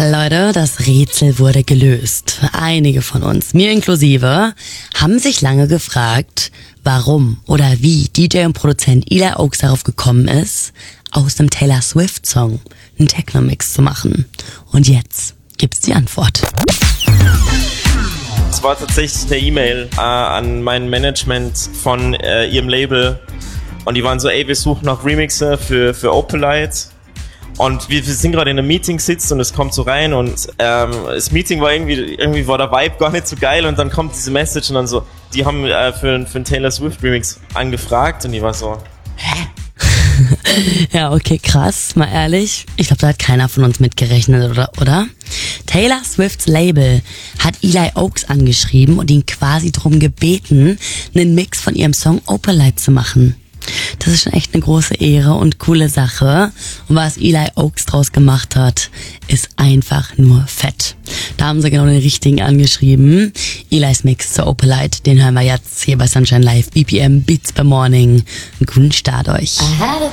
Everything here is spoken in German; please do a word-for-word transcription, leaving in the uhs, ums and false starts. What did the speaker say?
Leute, das Rätsel wurde gelöst. Einige von uns, mir inklusive, haben sich lange gefragt, warum oder wie D J und Produzent Eli Oaks darauf gekommen ist, aus dem Taylor Swift-Song einen Techno-Mix zu machen. Und jetzt gibt's die Antwort. Es war tatsächlich eine E-Mail äh, an mein Management von äh, ihrem Label und die waren so, ey, wir suchen noch Remixer für, für Opalite. Und wir, wir sind gerade in einem Meeting sitzt und es kommt so rein und ähm, das Meeting war irgendwie, irgendwie war der Vibe gar nicht so geil und dann kommt diese Message und dann so, die haben äh, für, für einen Taylor Swift Remix angefragt und die war so, hä? Ja, okay, krass, mal ehrlich. Ich glaube, da hat keiner von uns mitgerechnet, oder? oder? Taylor Swifts Label hat Eli Oaks angeschrieben und ihn quasi darum gebeten, einen Mix von ihrem Song Opalite zu machen. Das ist schon echt eine große Ehre und coole Sache. Und was Eli Oaks draus gemacht hat, ist einfach nur fett. Da haben sie genau den richtigen angeschrieben. Eli's Mix zu Opalite, den hören wir jetzt hier bei Sunshine Live. B P M Beats per Morning. Einen guten Start euch.